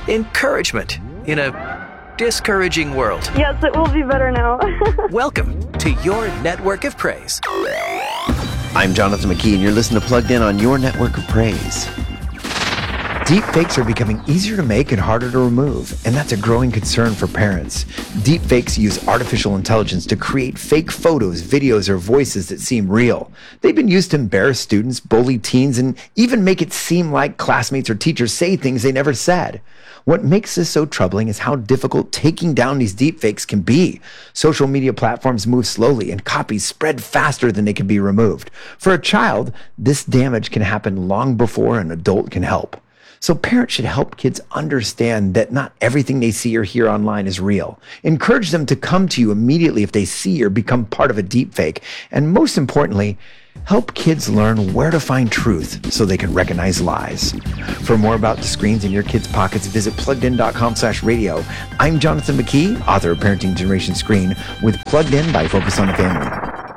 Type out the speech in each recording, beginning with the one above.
encouragement in a discouraging world. Yes, it will be better now. Welcome to your network of praise. I'm Jonathan McKee, and you're listening to Plugged In on your network of praise. Deepfakes are becoming easier to make and harder to remove, and that's a growing concern for parents. Deepfakes use artificial intelligence to create fake photos, videos, or voices that seem real. They've been used to embarrass students, bully teens, and even make it seem like classmates or teachers say things they never said. What makes this so troubling is how difficult taking down these deepfakes can be. Social media platforms move slowly, and copies spread faster than they can be removed. For a child, this damage can happen long before an adult can help. So parents should help kids understand that not everything they see or hear online is real. Encourage them to come to you immediately if they see or become part of a deepfake. And most importantly, help kids learn where to find truth so they can recognize lies. For more about the screens in your kids' pockets, visit pluggedin.com/radio. I'm Jonathan McKee, author of Parenting Generation Screen, with Plugged In by Focus on the Family.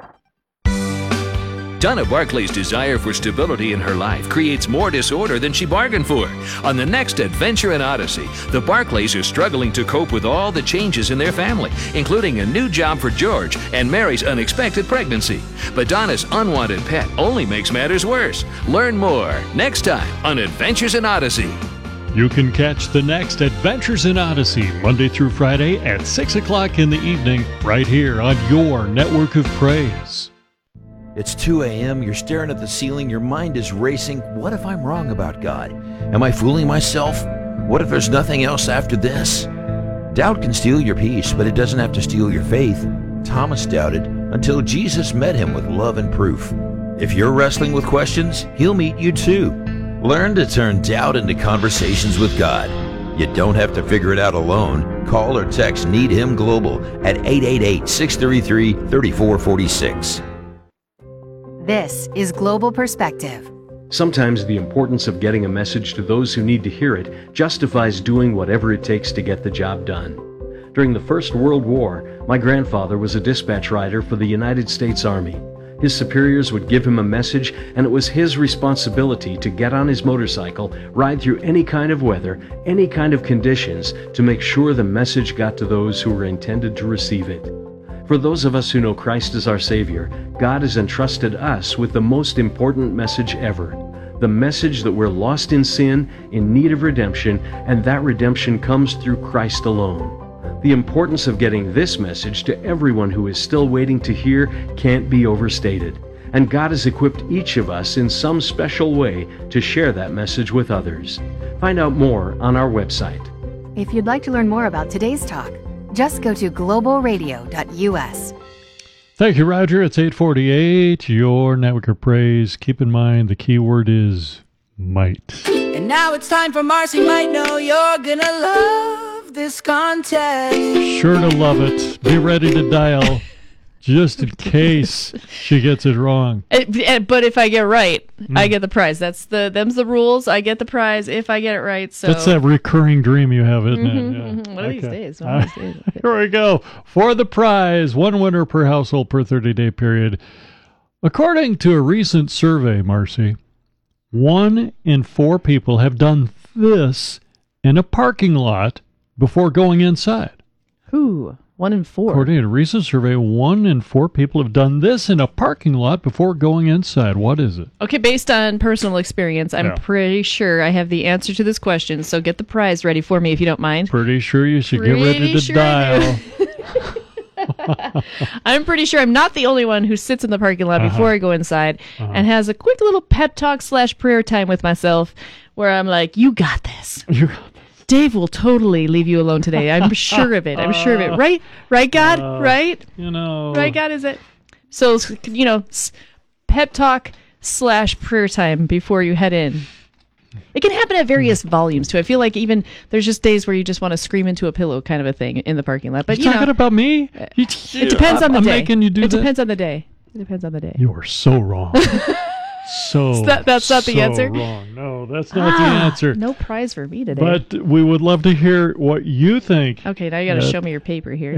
Donna Barclay's desire for stability in her life creates more disorder than she bargained for. On the next adventure in Odyssey, the Barclays are struggling to cope with all the changes in their family, including a new job for George and Mary's unexpected pregnancy. But Donna's unwanted pet only makes matters worse. Learn more next time on Adventures in Odyssey. You can catch the next Adventures in Odyssey Monday through Friday at 6 o'clock in the evening right here on your network of praise. It's 2 a.m., you're staring at the ceiling, your mind is racing. What if I'm wrong about God? Am I fooling myself? What if there's nothing else after this? Doubt can steal your peace, but it doesn't have to steal your faith. Thomas doubted until Jesus met him with love and proof. If you're wrestling with questions, he'll meet you too. Learn to turn doubt into conversations with God. You don't have to figure it out alone. Call or text Need Him Global at 888-633-3446. This is Global Perspective. Sometimes the importance of getting a message to those who need to hear it justifies doing whatever it takes to get the job done. During the First World War, my grandfather was a dispatch rider for the United States Army. His superiors would give him a message, and it was his responsibility to get on his motorcycle, ride through any kind of weather, any kind of conditions, to make sure the message got to those who were intended to receive it. For those of us who know Christ as our Savior, God has entrusted us with the most important message ever. The message that we're lost in sin, in need of redemption, and that redemption comes through Christ alone. The importance of getting this message to everyone who is still waiting to hear can't be overstated. And God has equipped each of us in some special way to share that message with others. Find out more on our website. If you'd like to learn more about today's talk, just go to globalradio.us. Thank you, Roger. It's 8:48, your network of praise. Keep in mind, the key word is might. And now it's time for Marcy Might Know. You're gonna love this contest. Sure to love it. Be ready to dial just in case she gets it wrong. But if I get right, I get the prize. Them's the rules. I get the prize if I get it right. So that's that recurring dream you have, isn't it? Yeah. One of these days. Here we go. For the prize, one winner per household per 30-day period. According to a recent survey, Marcy, 1 in 4 people have done this in a parking lot before going inside. Who? 1 in 4. According to a recent survey, 1 in 4 people have done this in a parking lot before going inside. What is it? Okay, based on personal experience, I'm pretty sure I have the answer to this question, so get the prize ready for me if you don't mind. Pretty sure you should get ready to dial. I'm pretty sure I'm not the only one who sits in the parking lot before I go inside and has a quick little pep talk / prayer time with myself where I'm like, you got this. You got this. Dave will totally leave you alone today. I'm sure of it. I'm sure of it. Right? Right, God? Right? Right, God, is it? So, pep talk / prayer time before you head in. It can happen at various volumes, too. I feel like even there's just days where you just want to scream into a pillow kind of a thing in the parking lot. But you're talking about me? It depends on the day. Making you do it that? depends on the day. It depends on the day. You are so wrong. That's not the answer? Wrong. No, that's not the answer. No prize for me today. But we would love to hear what you think. Okay, now you got to show me your paper here.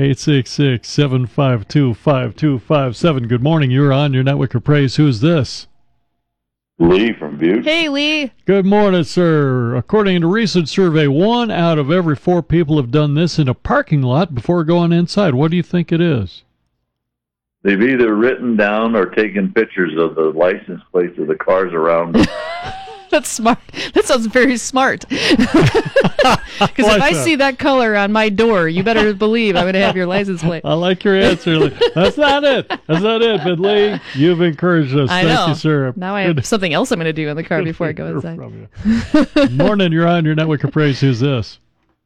866-752-5257. Good morning. You're on your network of praise. Who's this? Lee from Butte. Hey, Lee. Good morning, sir. According to a recent survey, 1 out of every 4 people have done this in a parking lot before going inside. What do you think it is? They've either written down or taken pictures of the license plates of the cars around them. That's smart. That sounds very smart. Because if I see that color on my door, you better believe I'm going to have your license plate. I like your answer, Lee. That's not it. That's not it. But, Lee, you've encouraged us. I Thank know. you, sir. Now I have something else I'm going to do in the car before I go inside. Morning, you're on your network of praise. Who's this?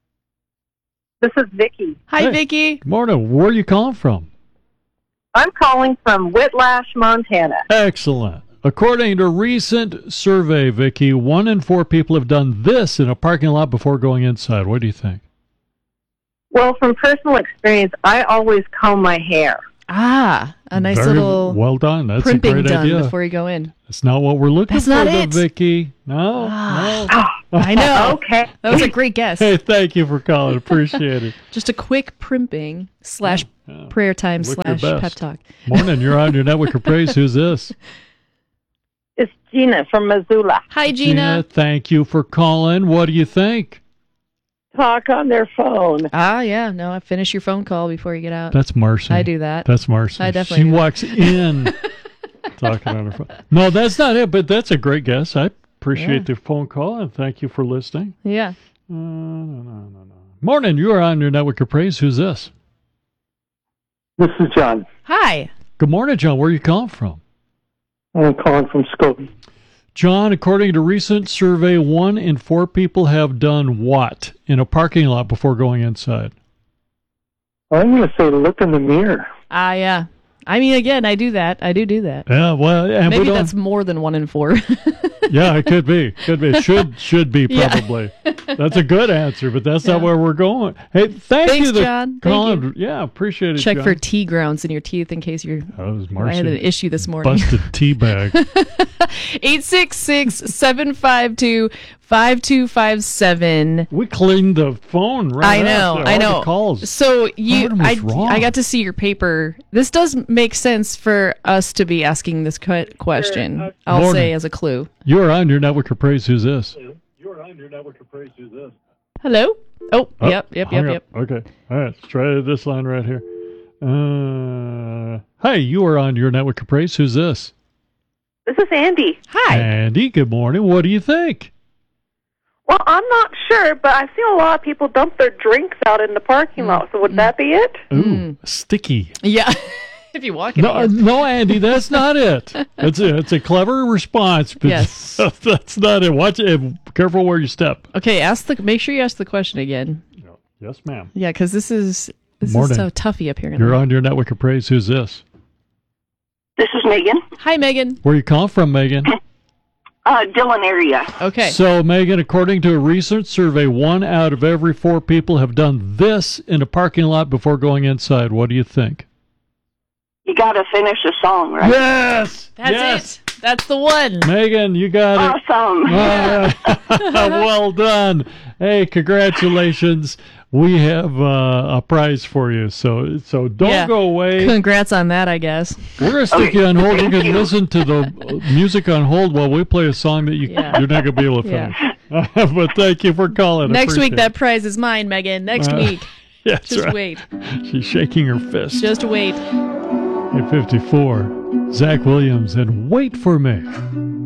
This is Vicki. Hi, Hey. Vicki. Good morning. Where are you calling from? I'm calling from Whitlash, Montana. Excellent. According to a recent survey, Vicki, 1 in 4 people have done this in a parking lot before going inside. What do you think? Well, from personal experience, I always comb my hair. Ah, a nice Very little well done. That's a primping great done idea. before you go in. That's not what we're looking That's for, not though, it. Vicki. No, no. I know. Okay. That was a great guess. Hey, thank you for calling. Appreciate it. Just a quick primping / prayer time Look your / best. pep talk. Morning, you're on your network of praise. Who's this? It's Gina from Missoula. Hi, Gina. Thank you for calling. What do you think? Talk on their phone. Ah, yeah. No, finish your phone call before you get out. That's Marcy. I do that. That's Marcy. I definitely She do that. walks in talking on her phone. No, that's not it, but that's a great guess. I appreciate the phone call, and thank you for listening. Yeah. No. Morning, you are on your network of praise. Who's this? This is John. Hi. Good morning, John. Where are you calling from? I'm calling from Skokie. John, according to a recent survey, 1 in 4 people have done what in a parking lot before going inside? I'm going to say look in the mirror. Ah, yeah. I mean, again, I do that. I do that. Yeah, well, and Maybe we don't, that's more than 1 in 4. yeah, it could be. Should be probably. That's a good answer, but that's not where we're going. Hey, Thanks, you, John. Colin. Thank Yeah, appreciate it. Check John. for tea grounds in your teeth in case you're. That was I Marcy. had an issue this morning. Busted tea bag. 866-752-5257. We cleaned the phone right I know. after I all know. the calls. So What was wrong? I got to see your paper. This does make sense for us to be asking this question. Sure. I'll Morning. say as a clue. You're on your network of praise. Who's this? Hello. Oh, Oh, yep. hung up. Okay. All right. Let's try this line right here. Hi, you are on your network of praise. Who's this? This is Andy. Hi. Andy, good morning. What do you think? Well, I'm not sure, but I've seen a lot of people dump their drinks out in the parking lot. So would that be it? Ooh, sticky. Yeah. If you walk in No, Andy, that's not it. It's a clever response, but Yes. that's not it. Watch it. Careful where you step. Okay, make sure you ask the question again. Yes, ma'am. Yeah, because this is Morning. so toughy apparently. You're on your network of praise. Who's this? This is Megan. Hi, Megan. Where you calling from, Megan? Dillon area. Okay. So, Megan, according to a recent survey, 1 out of every 4 people have done this in a parking lot before going inside. What do you think? You got to finish the song, right? Yes! That's it. That's the one. Megan, you got it. Awesome. Well done. Hey, congratulations. We have a prize for you. So don't Yeah. go away. Congrats on that, I guess. We're going to stick you on hold. You can listen to the music on hold while we play a song that you're not going to be able to finish. But thank you for calling. Next week, Appreciate that prize is mine, Megan. Next week. That's Just right. wait. She's shaking her fist. Just wait. 8:54. Zach Williams and Wait for Me.